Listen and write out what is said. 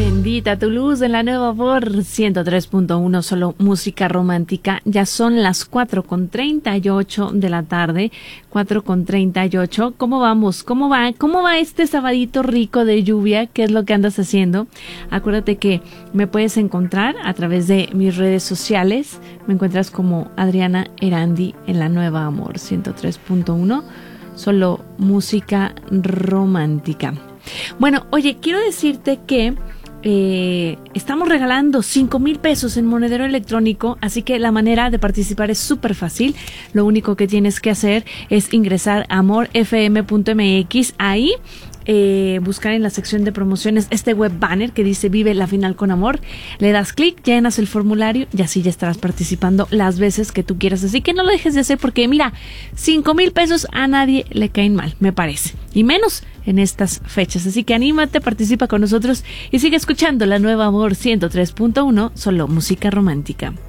Bendita tu luz en la nueva por 103.1, solo música romántica. Ya son las 4:38 de la tarde, 4:38. ¿Cómo vamos? ¿Cómo va este sabadito rico de lluvia? ¿Qué es lo que andas haciendo? Acuérdate que me puedes encontrar a través de mis redes sociales. Me encuentras como Adriana Erandi en la nueva Amor 103.1, solo música romántica. Bueno, oye, quiero decirte que estamos regalando 5,000 pesos en monedero electrónico, así que la manera de participar es súper fácil. Lo único que tienes que hacer es ingresar a amorfm.mx, ahí buscar en la sección de promociones este web banner que dice Vive la Final con Amor, le das clic, llenas el formulario y así ya estarás participando las veces que tú quieras, así que no lo dejes de hacer porque mira, 5,000 pesos a nadie le caen mal, me parece, y menos en estas fechas, así que anímate, participa con nosotros y sigue escuchando la nueva Amor 103.1, solo música romántica.